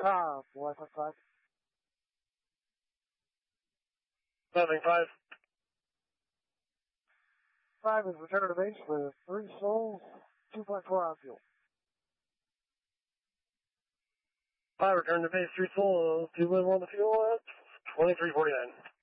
Wi-Fi 5. 5. 5 is return to base with 3 souls, 2.4 on fuel. 5, return to base, 3 souls, 2.1 on the fuel at 2349.